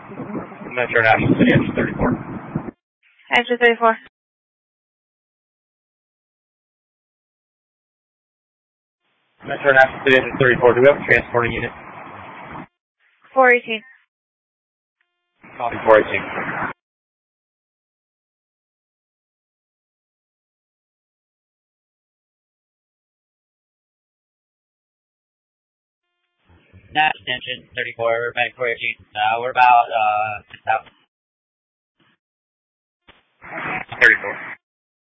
Metro National City, Engine 34. Engine 34. Metro National City, Engine 34. Do we have a transporting unit? 418. Copy 418. National Engine 34, Medic 418. We're about 10,000. 34.